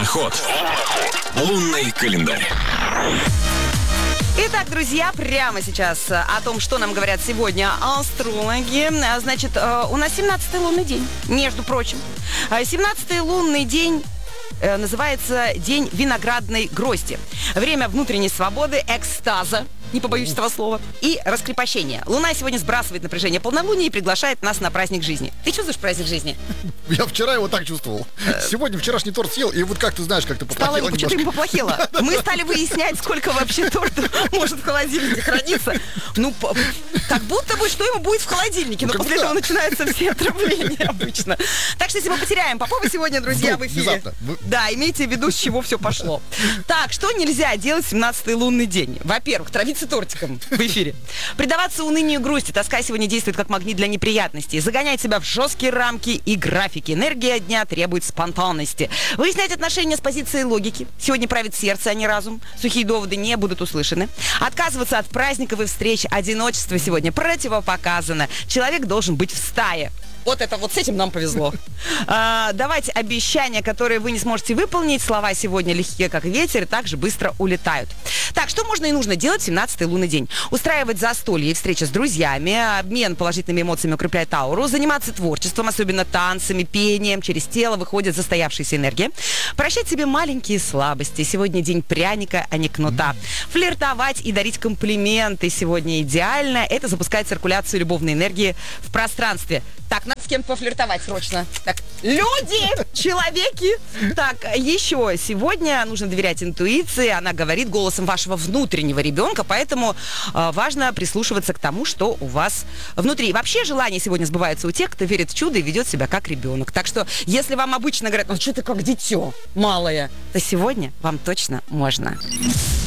Луноход. Лунный календарь. Итак, друзья, прямо сейчас о том, что нам говорят сегодня астрологи. Значит, у нас 17-й лунный день, между прочим. 17-й лунный день называется День виноградной грозди. Время внутренней свободы, экстаза, не побоюсь этого слова, и раскрепощения. Луна сегодня сбрасывает напряжение полнолуния и приглашает нас на праздник жизни. Ты чувствуешь праздник жизни? Я вчера его так чувствовал. Сегодня вчерашний торт съел, и вот как ты знаешь, как ты поплохело. Что-то ему поплохело. Мы стали выяснять, сколько вообще торта может в холодильнике храниться. Ну, как будто бы, что ему будет в холодильнике. Но после этого начинаются все отравления обычно. Так что, если мы потеряем Попова сегодня, друзья, в эфире. Да, имейте в виду, с чего все пошло. Так, что нельзя делать в 17-й лунный день? Во-первых, травиться тортиком в эфире. Предаваться унынию и грусти. Тоска сегодня действует как магнит для неприятностей. Загонять себя в жесткие рамки и графики. Энергия дня требует спонтанности. Выяснять отношения с позиции логики. Сегодня правит сердце, а не разум. Сухие доводы не будут услышаны. Отказываться от праздников и встреч. Одиночество сегодня противопоказано. Человек должен быть в стае. Вот это вот с этим нам повезло. Давать обещания, которые вы не сможете выполнить. Слова сегодня легкие, как ветер, и также быстро улетают. Так, что можно и нужно делать в 17-й лунный день? Устраивать застолье и встречи с друзьями. Обмен положительными эмоциями укрепляет ауру. Заниматься творчеством, особенно танцами, пением. Через тело выходит застоявшаяся энергия. Прощать себе маленькие слабости. Сегодня день пряника, а не кнута. Флиртовать и дарить комплименты сегодня идеально. Это запускает циркуляцию любовной энергии в пространстве. Так, надо с кем-то пофлиртовать срочно. Так, люди, человеки. Так, еще сегодня нужно доверять интуиции. Она говорит голосом вашего внутреннего ребенка, поэтому важно прислушиваться к тому, что у вас внутри. Вообще желания сегодня сбываются у тех, кто верит в чудо и ведет себя как ребенок. Так что, если вам обычно говорят, ну что ты как дитё малое, то сегодня вам точно можно.